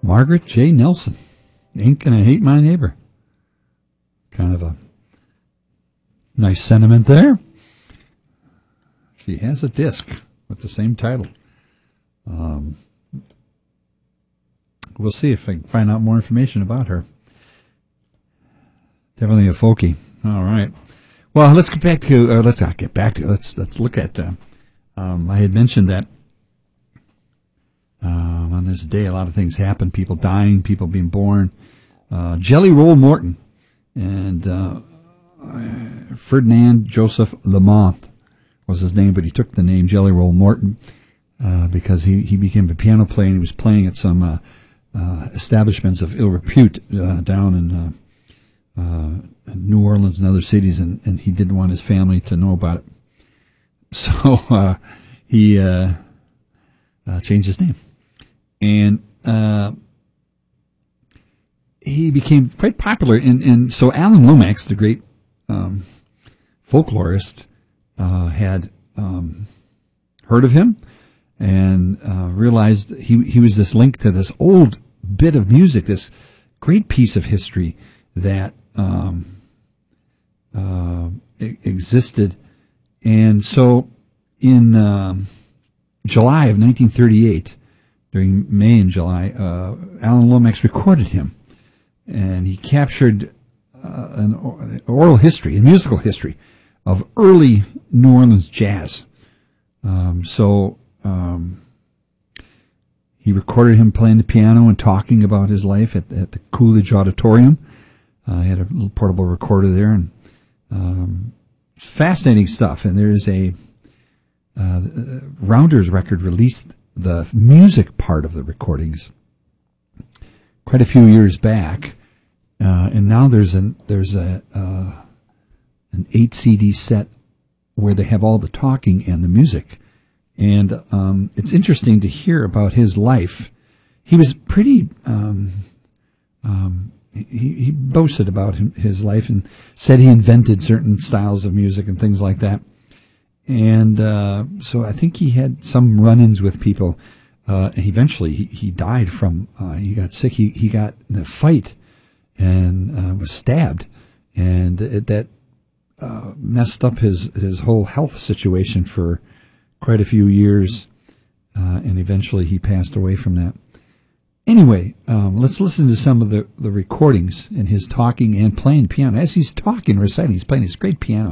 Margaret J. Nelson. Ain't Gonna Hate My Neighbor. Kind of a nice sentiment there. She has a disc with the same title. We'll see if I can find out more information about her. Definitely a folkie. All right. Well, let's get back to. Let's not get back to. Let's look at. I had mentioned that on this day, a lot of things happen. People dying, people being born. Jelly Roll Morton and Ferdinand Joseph Lamothe was his name, but he took the name Jelly Roll Morton because he became a piano player and he was playing at some establishments of ill repute down in New Orleans and other cities, and he didn't want his family to know about it. So he changed his name. And he became quite popular. And so Alan Lomax, the great folklorist, had heard of him and realized he was this link to this old bit of music, this great piece of history that existed. And so in July of 1938, during May and July, Alan Lomax recorded him, and he captured an oral history, a musical history of early New Orleans jazz. He recorded him playing the piano and talking about his life at the Coolidge Auditorium. He had a little portable recorder there, and fascinating stuff. And there is a Rounders record released the music part of the recordings quite a few years back, and now there's an 8 CD set where they have all the talking and the music. And it's interesting to hear about his life. He was pretty he boasted about his life and said he invented certain styles of music and things like that. And so I think he had some run-ins with people. Eventually, he died from, he got sick. He got in a fight and was stabbed. And that messed up his whole health situation for quite a few years. And eventually he passed away from that. Anyway, let's listen to some of the recordings and his talking and playing piano. As he's talking, reciting, he's playing his great piano.